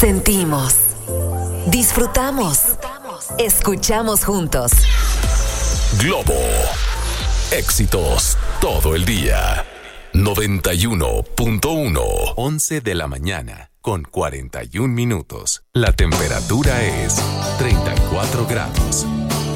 Sentimos, disfrutamos, escuchamos juntos. Globo. Éxitos todo el día. 91.1. 11 de la mañana con 41 minutos. La temperatura es 34 grados.